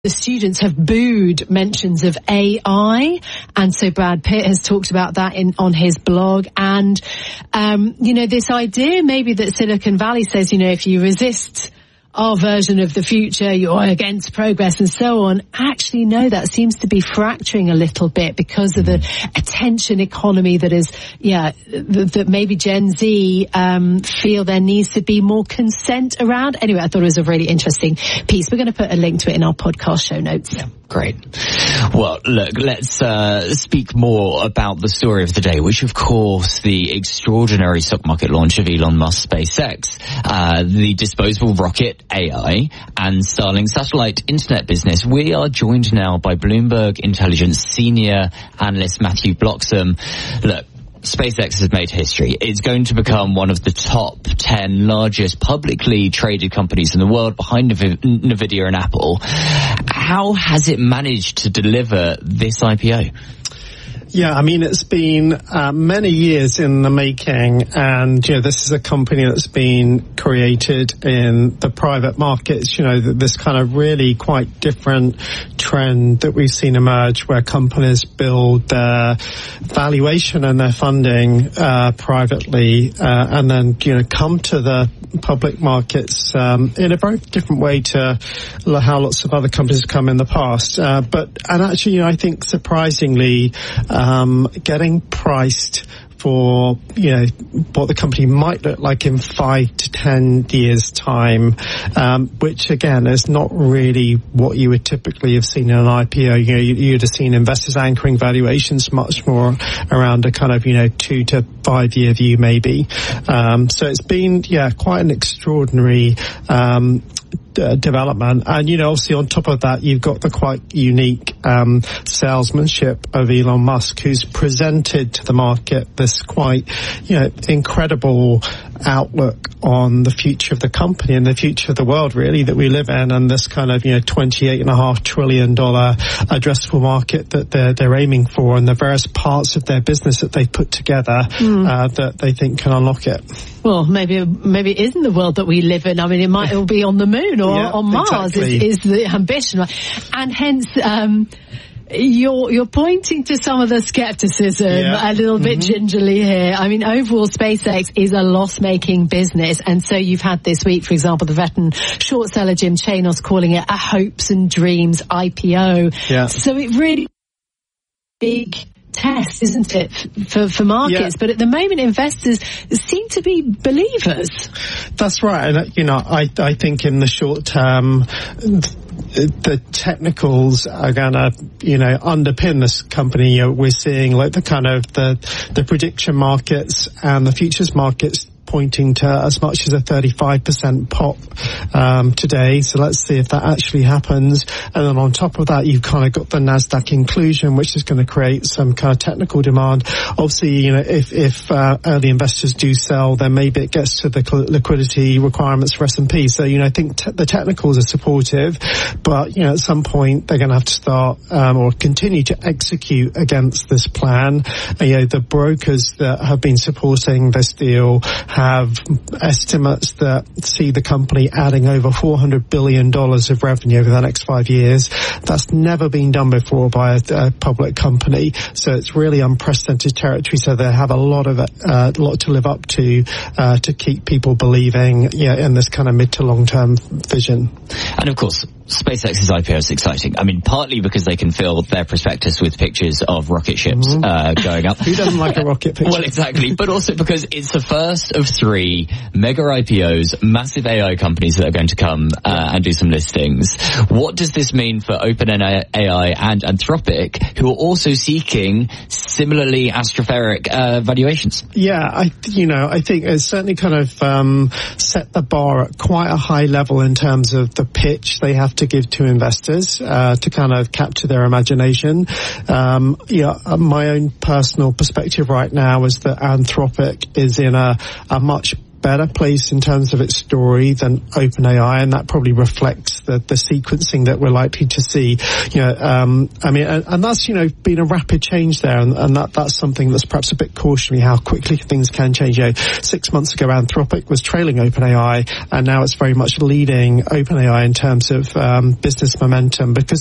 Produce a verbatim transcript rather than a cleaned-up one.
the students have booed mentions of A I, and so Brad Pitt has talked about that in on his blog. And um, you know, this idea maybe that Silicon Valley says, you know, if you resist our version of the future, you're against progress and so on. Actually, no, that seems to be fracturing a little bit because of the attention economy that is, yeah, th- that maybe Gen Z um, feel there needs to be more consent around. Anyway, I thought it was a really interesting piece. We're going to put a link to it in our podcast show notes. Yeah, great. Well, look, let's uh, speak more about the story of the day, which, of course, the extraordinary stock market launch of Elon Musk's SpaceX, uh, the disposable rocket, A I, and Starlink satellite internet business. We are joined now by Bloomberg Intelligence senior analyst Matthew Bloxham. Look, SpaceX has made history. It's going to become one of the top ten largest publicly traded companies in the world, behind NVIDIA and Apple. How has it managed to deliver this I P O? Yeah, I mean, it's been uh, many years in the making, and, you know, this is a company that's been created in the private markets. You know, this kind of really quite different trend that we've seen emerge where companies build their valuation and their funding uh, privately uh, and then, you know, come to the public markets um, in a very different way to how lots of other companies have come in the past. Uh, but, and actually, you know, I think surprisingly, um, getting priced for, you know, what the company might look like in five to ten years' time, um, which again is not really what you would typically have seen in an I P O. You know, you, you'd have seen investors anchoring valuations much more around a kind of, you know, two to five year view maybe. Um, so it's been, yeah, quite an extraordinary, um, Uh, development. And, you know, obviously on top of that, you've got the quite unique um, salesmanship of Elon Musk, who's presented to the market this quite, you know, incredible outlook on the future of the company and the future of the world, really, that we live in, and this kind of, you know, twenty-eight and a half trillion dollar addressable market that they're, they're aiming for, and the various parts of their business that they've put together mm. uh, that they think can unlock it. Well, maybe maybe it isn't the world that we live in. I mean, it might all be on the moon or yeah, on Mars exactly. is, is the ambition. And hence, um, you're, you're pointing to some of the skepticism yeah. a little bit mm-hmm. gingerly here. I mean, overall, SpaceX is a loss-making business. And so you've had this week, for example, the veteran short seller Jim Chanos calling it a hopes and dreams I P O. Yeah. So it really big test, isn't it, for, for markets? Yeah. But at the moment, investors seem to be believers. That's right. And, you know, I, I think in the short term, the technicals are going to, you know, underpin this company. You know, we're seeing like the kind of the, the prediction markets and the futures markets pointing to as much as a thirty-five percent pop um, today. So let's see if that actually happens. And then on top of that, you've kind of got the NASDAQ inclusion, which is going to create some kind of technical demand. Obviously, you know, if, if uh, early investors do sell, then maybe it gets to the liquidity requirements for S and P. So, you know, I think te- the technicals are supportive, but, you know, at some point they're going to have to start um, or continue to execute against this plan. And, you know, the brokers that have been supporting this deal have estimates that see the company adding over four hundred billion dollars of revenue over the next five years. That's never been done before by a, a public company. So it's really unprecedented territory. So they have a lot of, uh, lot to live up to, uh, to keep people believing, yeah, in this kind of mid to long term vision. And of course, SpaceX's I P O is exciting. I mean, partly because they can fill their prospectus with pictures of rocket ships mm-hmm. uh, going up. Who doesn't like a rocket picture? Well, exactly. But also because it's the first of three mega I P Os, massive A I companies that are going to come uh, and do some listings. What does this mean for OpenAI and Anthropic, who are also seeking similarly stratospheric uh, valuations? Yeah, I, you know, I think it's certainly kind of um, set the bar at quite a high level in terms of the pitch they have to give to investors uh, to kind of capture their imagination. Um, yeah, my own personal perspective right now is that Anthropic is in a, a much better place in terms of its story than OpenAI, and that probably reflects the, the sequencing that we're likely to see. You know, um, I mean, and, and that's, you know, been a rapid change there, and, and that, that's something that's perhaps a bit cautionary, how quickly things can change. You know, six months ago, Anthropic was trailing OpenAI, and now it's very much leading OpenAI in terms of um, business momentum, because